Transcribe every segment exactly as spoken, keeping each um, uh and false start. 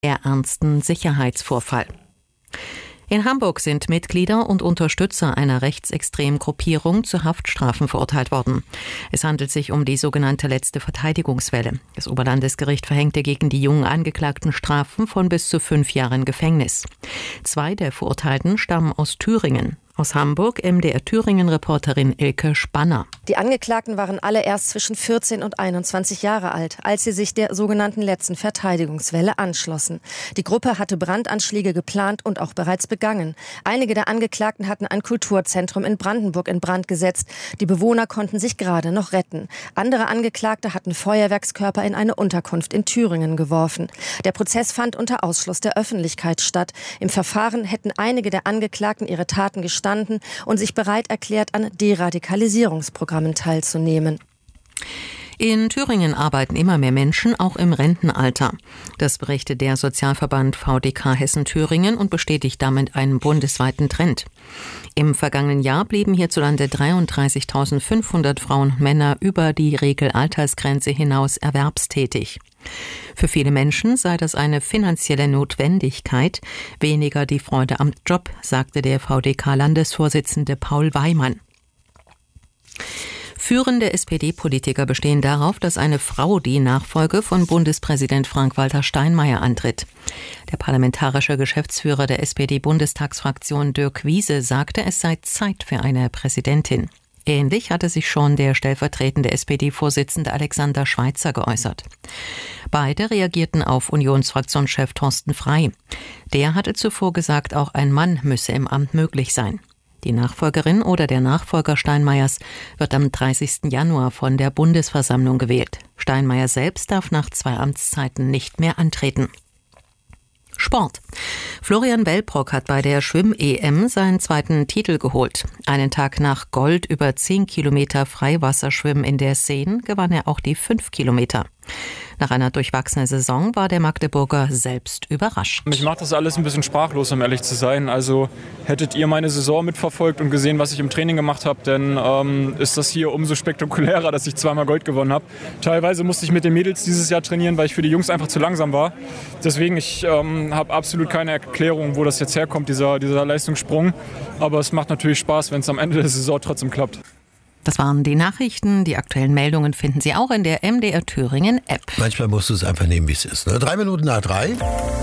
ernsten Sicherheitsvorfall. In Hamburg sind Mitglieder und Unterstützer einer rechtsextremen Gruppierung zu Haftstrafen verurteilt worden. Es handelt sich um die sogenannte letzte Verteidigungswelle. Das Oberlandesgericht verhängte gegen die jungen Angeklagten Strafen von bis zu fünf Jahren Gefängnis. Zwei der Verurteilten stammen aus Thüringen. Aus Hamburg M D R Thüringen-Reporterin Ilke Spanner. Die Angeklagten waren alle erst zwischen vierzehn und einundzwanzig Jahre alt, als sie sich der sogenannten letzten Verteidigungswelle anschlossen. Die Gruppe hatte Brandanschläge geplant und auch bereits begangen. Einige der Angeklagten hatten ein Kulturzentrum in Brandenburg in Brand gesetzt. Die Bewohner konnten sich gerade noch retten. Andere Angeklagte hatten Feuerwerkskörper in eine Unterkunft in Thüringen geworfen. Der Prozess fand unter Ausschluss der Öffentlichkeit statt. Im Verfahren hätten einige der Angeklagten ihre Taten gestanden und sich bereit erklärt, an Deradikalisierungsprogrammen teilzunehmen. In Thüringen arbeiten immer mehr Menschen, auch im Rentenalter. Das berichtet der Sozialverband V D K Hessen-Thüringen und bestätigt damit einen bundesweiten Trend. Im vergangenen Jahr blieben hierzulande dreiunddreißigtausendfünfhundert Frauen und Männer über die Regelaltersgrenze hinaus erwerbstätig. Für viele Menschen sei das eine finanzielle Notwendigkeit, weniger die Freude am Job, sagte der V D K-Landesvorsitzende Paul Weimann. Führende S P D-Politiker bestehen darauf, dass eine Frau die Nachfolge von Bundespräsident Frank-Walter Steinmeier antritt. Der parlamentarische Geschäftsführer der S P D-Bundestagsfraktion Dirk Wiese sagte, es sei Zeit für eine Präsidentin. Ähnlich hatte sich schon der stellvertretende S P D-Vorsitzende Alexander Schweitzer geäußert. Beide reagierten auf Unionsfraktionschef Thorsten Frey. Der hatte zuvor gesagt, auch ein Mann müsse im Amt möglich sein. Die Nachfolgerin oder der Nachfolger Steinmeiers wird am dreißigsten Januar von der Bundesversammlung gewählt. Steinmeier selbst darf nach zwei Amtszeiten nicht mehr antreten. Sport. Florian Wellbrock hat bei der Schwimm-E M seinen zweiten Titel geholt. Einen Tag nach Gold über zehn Kilometer Freiwasserschwimmen in der Seine gewann er auch die fünf Kilometer. Nach einer durchwachsenen Saison war der Magdeburger selbst überrascht. Mich macht das alles ein bisschen sprachlos, um ehrlich zu sein. Also hättet ihr meine Saison mitverfolgt und gesehen, was ich im Training gemacht habe, dann ähm, ist das hier umso spektakulärer, dass ich zweimal Gold gewonnen habe. Teilweise musste ich mit den Mädels dieses Jahr trainieren, weil ich für die Jungs einfach zu langsam war. Deswegen, ich ähm, habe absolut keine Erklärung, wo das jetzt herkommt, dieser, dieser Leistungssprung. Aber es macht natürlich Spaß, wenn es am Ende der Saison trotzdem klappt. Das waren die Nachrichten. Die aktuellen Meldungen finden Sie auch in der M D R Thüringen App. Manchmal musst du es einfach nehmen, wie es ist. Ne? Drei Minuten nach drei.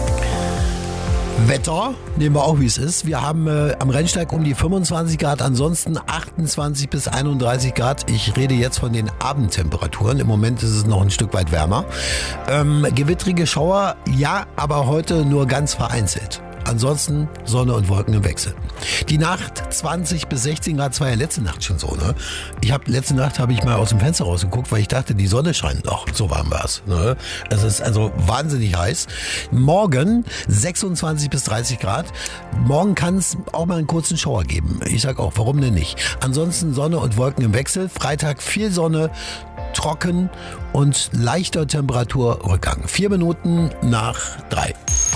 Wetter nehmen wir auch, wie es ist. Wir haben äh, am Rennsteig um die fünfundzwanzig Grad, ansonsten achtundzwanzig bis einunddreißig Grad. Ich rede jetzt von den Abendtemperaturen. Im Moment ist es noch ein Stück weit wärmer. Ähm, gewittrige Schauer, ja, aber heute nur ganz vereinzelt. Ansonsten Sonne und Wolken im Wechsel. Die Nacht zwanzig bis sechzehn Grad, das war ja letzte Nacht schon so. Ne? Ich hab, letzte Nacht habe ich mal aus dem Fenster rausgeguckt, weil ich dachte, die Sonne scheint noch. So warm war es. Ne? Es ist also wahnsinnig heiß. Morgen sechsundzwanzig bis dreißig Grad. Morgen kann es auch mal einen kurzen Schauer geben. Ich sag auch, warum denn nicht? Ansonsten Sonne und Wolken im Wechsel. Freitag viel Sonne, trocken und leichter Temperaturrückgang. Vier Minuten nach drei.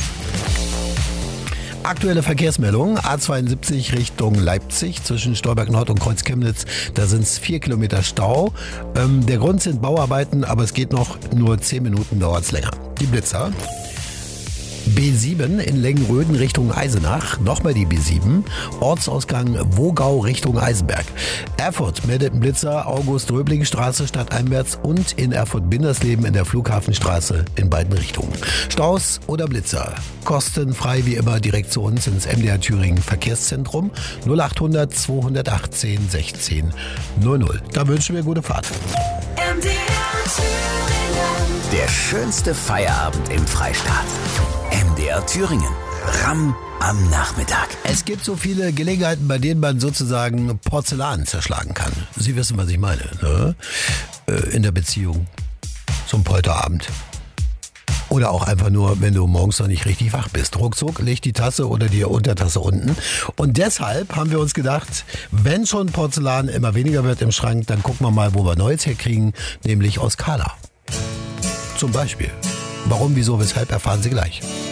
Aktuelle Verkehrsmeldung, A zweiundsiebzig Richtung Leipzig zwischen Stolberg Nord und Kreuz Chemnitz, da sind es vier Kilometer Stau. Ähm, der Grund sind Bauarbeiten, aber es geht noch, nur zehn Minuten dauert es länger. Die Blitzer. B sieben in Lengenröden Richtung Eisenach, nochmal die B sieben, Ortsausgang Wogau Richtung Eisenberg. Erfurt meldet einen Blitzer, August-Röbling-Straße stadteinwärts und in Erfurt-Bindersleben in der Flughafenstraße in beiden Richtungen. Staus oder Blitzer, kostenfrei wie immer direkt zu uns ins M D R Thüringen Verkehrszentrum null achthundert zweihundertachtzehn sechzehn null null. Da wünschen wir gute Fahrt. M D R Thüringen. Der schönste Feierabend im Freistaat. M D R Thüringen. Ramm am Nachmittag. Es gibt so viele Gelegenheiten, bei denen man sozusagen Porzellan zerschlagen kann. Sie wissen, was ich meine, ne? In der Beziehung. Zum Polterabend. Oder auch einfach nur, wenn du morgens noch nicht richtig wach bist. Ruckzuck, leg die Tasse oder die Untertasse unten. Und deshalb haben wir uns gedacht, wenn schon Porzellan immer weniger wird im Schrank, dann gucken wir mal, wo wir Neues herkriegen, nämlich aus Kala. Zum Beispiel. Warum, wieso, weshalb, erfahren Sie gleich.